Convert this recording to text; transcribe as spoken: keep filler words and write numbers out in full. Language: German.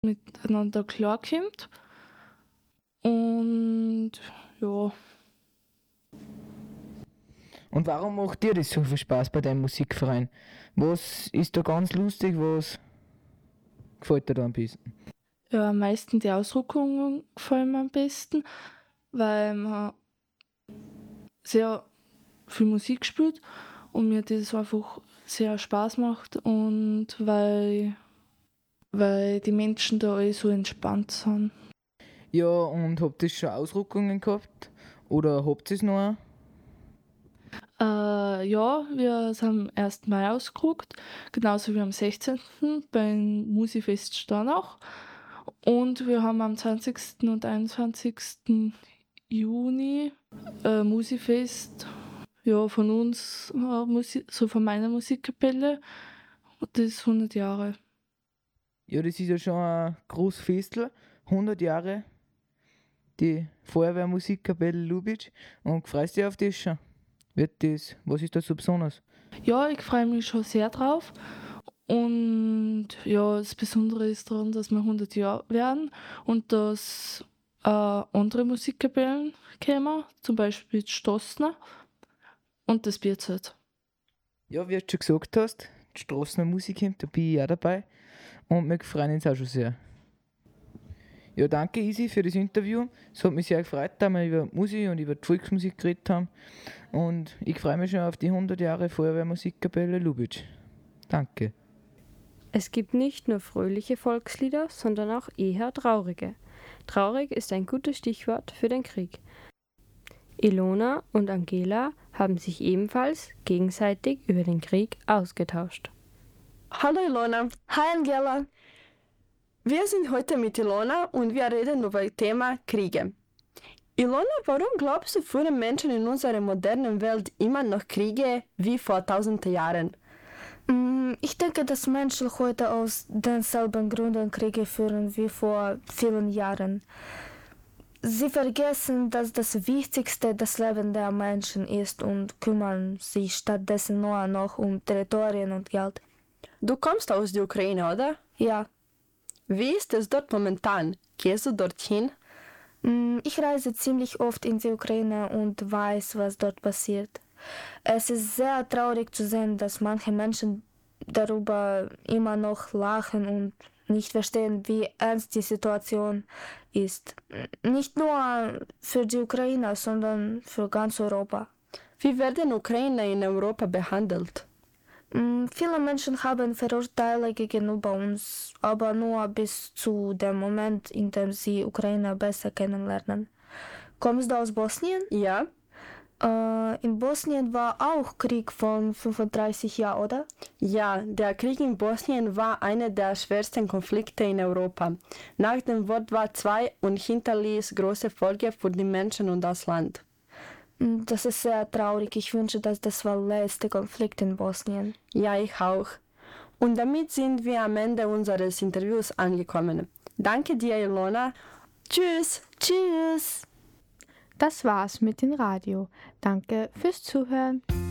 miteinander klarkommt. Und ja. Und warum macht dir das so viel Spaß bei deinem Musikverein? Was ist da ganz lustig, was gefällt dir da am besten? Ja, am meisten die Ausdruckungen gefallen mir am besten, weil man sehr viel Musik spielt und mir das einfach sehr Spaß macht und weil, weil die Menschen da alle so entspannt sind. Ja, und habt ihr schon Ausrückungen gehabt? Oder habt ihr es noch? Äh, ja, wir sind am ersten Mai ausgerückt, genauso wie am sechzehnten beim Musifest Steinach. Und wir haben am zwanzigsten und einundzwanzigsten Juni äh, Musifest, ja, von uns, äh, Musi- so von meiner Musikkapelle. Und das ist hundert Jahre. Ja, das ist ja schon ein großes Festel, hundert Jahre, die Feuerwehrmusikkapelle Lubitsch. Und freust dich auf das schon? Wird das, was ist da so besonders? Ja, ich freue mich schon sehr drauf. Und ja, das Besondere ist daran, dass wir hundert Jahre werden und dass äh, andere Musikkapellen kommen, zum Beispiel die Stossner und das Bierzelt. Ja, wie du schon gesagt hast, die Straßener Musik kommt, da bin ich auch dabei. Und wir freuen uns auch schon sehr. Ja, danke Isi für das Interview. Es hat mich sehr gefreut, dass wir über Musik und über die Volksmusik geredet haben. Und ich freue mich schon auf die hundert Jahre Feuerwehrmusikkapelle Lubitsch. Danke. Es gibt nicht nur fröhliche Volkslieder, sondern auch eher traurige. Traurig ist ein gutes Stichwort für den Krieg. Ilona und Angela haben sich ebenfalls gegenseitig über den Krieg ausgetauscht. Hallo Ilona. Hi Angela. Wir sind heute mit Ilona und wir reden über das Thema Kriege. Ilona, warum glaubst du, führen Menschen in unserer modernen Welt immer noch Kriege wie vor tausenden Jahren? Ich denke, dass Menschen heute aus denselben Gründen Kriege führen wie vor vielen Jahren. Sie vergessen, dass das Wichtigste das Leben der Menschen ist und kümmern sich stattdessen nur noch um Territorien und Geld. Du kommst aus der Ukraine, oder? Ja. Wie ist es dort momentan? Gehst du dorthin? Ich reise ziemlich oft in die Ukraine und weiß, was dort passiert. Es ist sehr traurig zu sehen, dass manche Menschen darüber immer noch lachen und nicht verstehen, wie ernst die Situation ist. Nicht nur für die Ukraine, sondern für ganz Europa. Wie werden Ukrainer in Europa behandelt? Viele Menschen haben Vorurteile gegenüber uns, aber nur bis zu dem Moment, in dem sie Ukrainer besser kennenlernen. Kommst du aus Bosnien? Ja. Äh, in Bosnien war auch Krieg von fünfunddreißig Jahren, oder? Ja, der Krieg in Bosnien war einer der schwersten Konflikte in Europa. Nach dem World War zwei und hinterließ große Folgen für die Menschen und das Land. Das ist sehr traurig. Ich wünsche, dass das war der letzte Konflikt in Bosnien. Ja, ich auch. Und damit sind wir am Ende unseres Interviews angekommen. Danke dir, Ilona. Tschüss. Tschüss. Das war's mit dem Radio. Danke fürs Zuhören.